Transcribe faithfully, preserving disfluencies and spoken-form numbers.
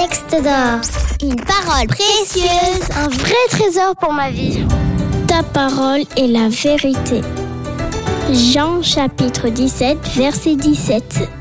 texte d'or. Une parole précieuse, un vrai trésor pour ma vie. Ta parole est la vérité. Jean chapitre dix-sept, verset dix-sept.